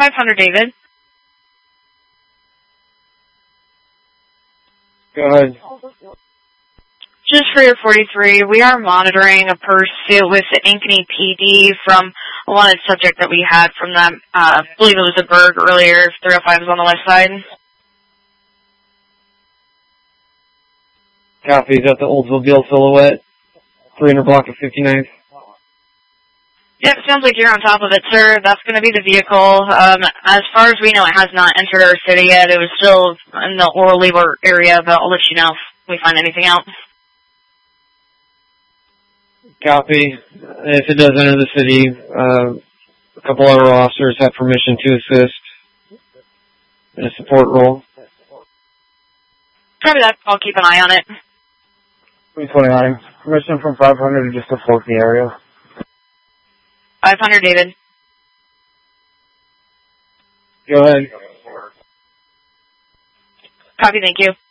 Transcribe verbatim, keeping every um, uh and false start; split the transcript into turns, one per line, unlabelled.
five hundred, David.
Go ahead.
Just for your forty-three, we are monitoring a pursuit with the Ankeny P D from a wanted subject that we had from that, uh, I believe it was a Berg earlier, three oh five is on the west side.
Copy, is that the Oldsmobile Silhouette? three hundred block of fifty-ninth.
Yep, sounds like you're on top of it, sir. That's going to be the vehicle. Um, as far as we know, it has not entered our city yet. It was still in the Oral Labor area, but I'll let you know if we find anything else.
Copy. If it does enter the city, uh, a couple other officers have permission to assist in a support role.
Copy that. I'll keep an eye on it.
three twenty-nine. Permission from five hundred to just to float the area.
five hundred, David.
Go ahead.
Copy, thank you.